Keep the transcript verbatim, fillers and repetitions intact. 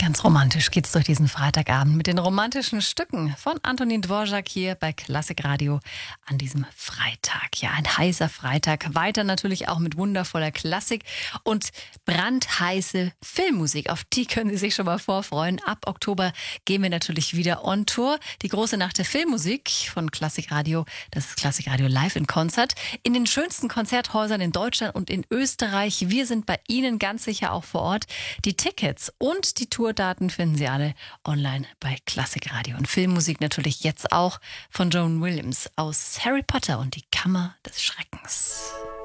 Ganz romantisch geht's durch diesen Freitagabend mit den romantischen Stücken von Antonin Dvorak hier bei Klassik Radio an diesem Freitag. Ja, ein heißer Freitag. Weiter natürlich auch mit wundervoller Klassik und brandheiße Filmmusik. Auf die können Sie sich schon mal vorfreuen. Ab Oktober gehen wir natürlich wieder on Tour. Die große Nacht der Filmmusik von Klassik Radio. Das ist Klassik Radio live in Konzert. In den schönsten Konzerthäusern in Deutschland und in Österreich. Wir sind bei Ihnen ganz sicher auch vor Ort. Die Tickets und die Tourdaten finden Sie alle online bei Klassik Radio. Und Filmmusik natürlich jetzt auch von John Williams aus Harry Potter und die Kammer des Schreckens.